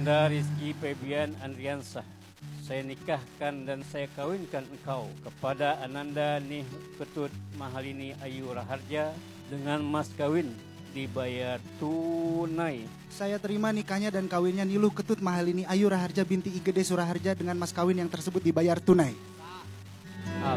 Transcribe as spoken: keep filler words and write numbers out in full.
Ananda Rizky Febian Andriansah, saya nikahkan dan saya kawinkan engkau kepada Ananda Nih Ketut Mahalini Ayu Raharja dengan mas kawin dibayar tunai. Saya terima nikahnya dan kawinnya Niluh Ketut Mahalini Ayu Raharja binti I Gede Suraharja dengan mas kawin yang tersebut dibayar tunai.